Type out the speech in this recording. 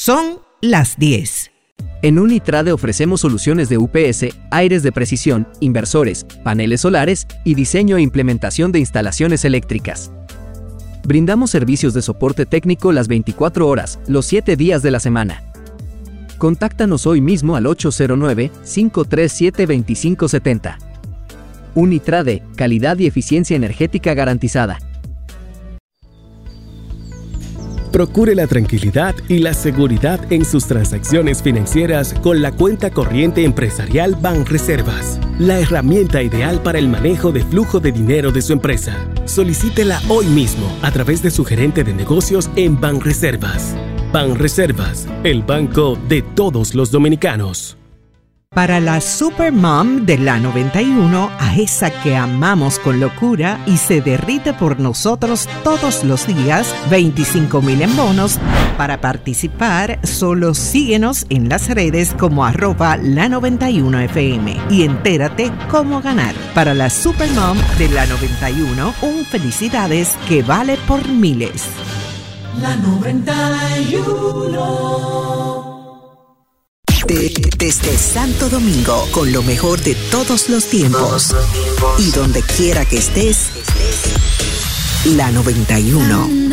Son las 10. En Unitrade ofrecemos soluciones de UPS, aires de precisión, inversores, paneles solares y diseño e implementación de instalaciones eléctricas. Brindamos servicios de soporte técnico las 24 horas, los 7 días de la semana. Contáctanos hoy mismo al 809-537-2570. Unitrade, calidad y eficiencia energética garantizada. Procure la tranquilidad y la seguridad en sus transacciones financieras con la cuenta corriente empresarial Banreservas, la herramienta ideal para el manejo de flujo de dinero de su empresa. Solicítela hoy mismo a través de su gerente de negocios en Banreservas. Banreservas, el banco de todos los dominicanos. Para la Supermom de la 91, a esa que amamos con locura y se derrite por nosotros todos los días, 25,000 en bonos. Para participar, solo síguenos en las redes como @la91fm y entérate cómo ganar. Para la Supermom de la 91, un felicidades que vale por miles. La 91. Desde Santo Domingo, con lo mejor de todos los tiempos. Y donde quiera que estés, la 91.